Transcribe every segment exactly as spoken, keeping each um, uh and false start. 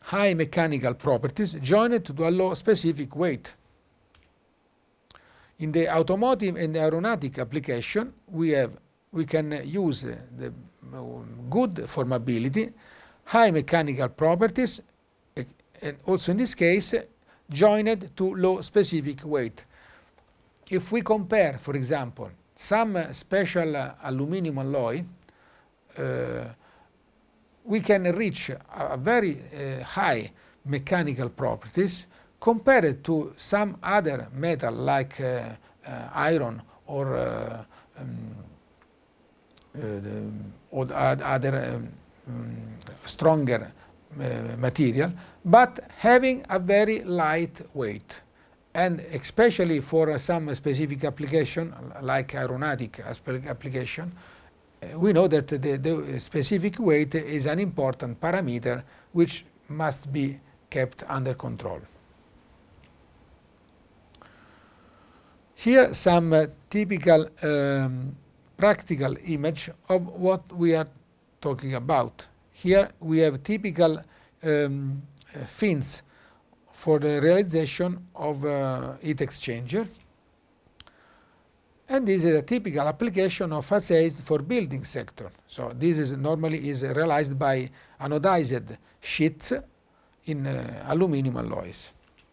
high mechanical properties joined to a low specific weight. In the automotive and the aeronautic application, we have we can use the good formability, high mechanical properties, and also in this case joined to low specific weight. If we compare, for example, some special aluminum alloy, uh, we can reach a, a very uh, high mechanical properties compared to some other metal like uh, uh, iron or, uh, um, uh, the, or other um, um, stronger uh, material, but having a very light weight. And especially for uh, some specific application like aeronautic application, uh, we know that the, the specific weight is an important parameter which must be kept under control. Here some uh, typical um, practical image of what we are talking about. Here we have typical um, fins for the realization of uh, heat exchanger. And this is a typical application of facades for building sector. So this is normally is realized by anodized sheets in uh, aluminum alloys.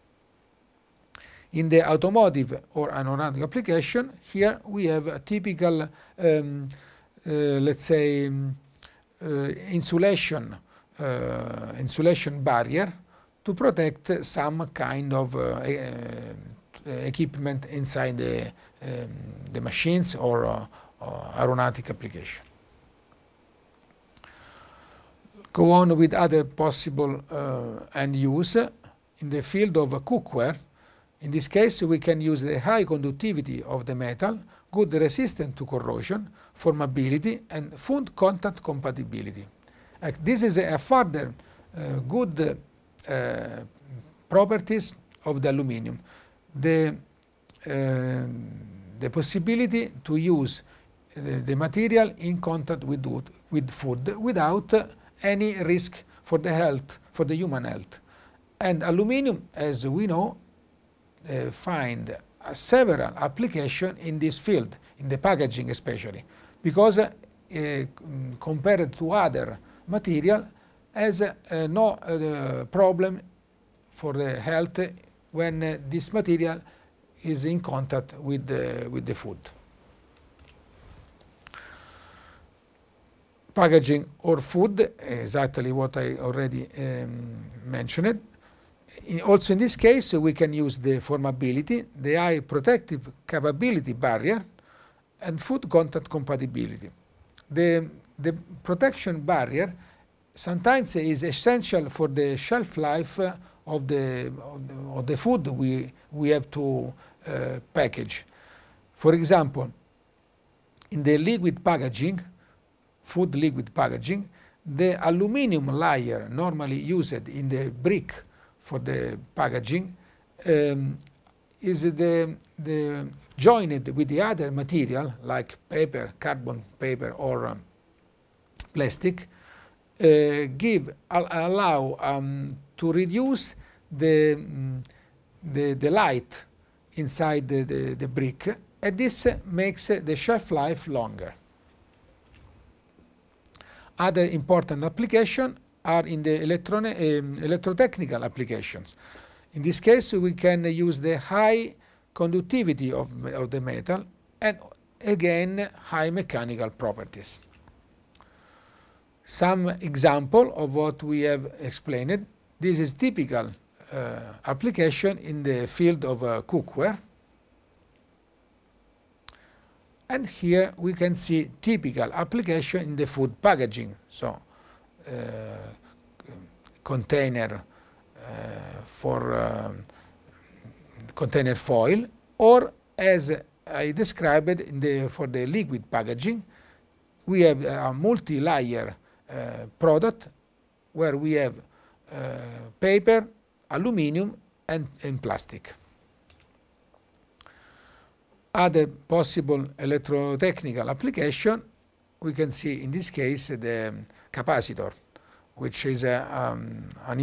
In the automotive or aeronautic application, here we have a typical, um, uh, let's say, um, uh, insulation, uh, insulation barrier to protect some kind of uh, uh, equipment inside the, um, the machines or uh, uh, aeronautic application. Go on with other possible uh, end use in the field of cookware. In this case, we can use the high conductivity of the metal, good resistance to corrosion, formability, and food contact compatibility. Uh, this is a further uh, good uh, properties of the aluminum. The, uh, the possibility to use the, the material in contact with, with food without uh, any risk for the health, for the human health. And aluminum, as we know, Uh, find uh, several applications in this field, in the packaging especially, because uh, uh, compared to other material, has uh, no uh, problem for the health when uh, this material is in contact with the, with the food. Packaging or food, exactly what I already um, mentioned. In, also in this case, we can use the formability, the high protective capability barrier, and food contact compatibility. The, the protection barrier sometimes is essential for the shelf life of the, of the, of the food we, we have to uh, package. For example, in the liquid packaging, food liquid packaging, the aluminum layer normally used in the brick for the packaging um, is the, the joined with the other material like paper, carbon paper or um, plastic, uh, give al allow um, to reduce the, um, the, the light inside the, the, the brick, and this uh, makes uh, the shelf life longer. Other important applications are in the electron um, electrotechnical applications. In this case, we can use the high conductivity of, of the metal and again high mechanical properties. Some example of what we have explained. This is typical uh, application in the field of uh, cookware. And here we can see typical application in the food packaging. So, Uh, container uh, for um, container foil, or as I described in the, for the liquid packaging, we have a multi-layer uh, product where we have uh, paper, aluminum, and, and plastic. Other possible electrotechnical application, we can see in this case the capacitor, which is a, um, an